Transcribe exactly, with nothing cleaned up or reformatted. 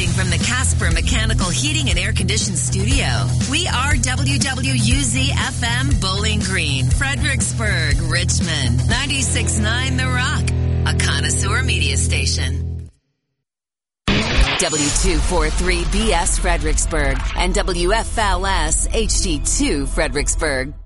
Broadcasting from the Casper Mechanical Heating and Air Conditioned Studio. We are W W U Z F M Bowling Green, Fredericksburg, Richmond, ninety-six point nine The Rock, a connoisseur media station. W two forty-three B S Fredericksburg and W F L S H D two Fredericksburg.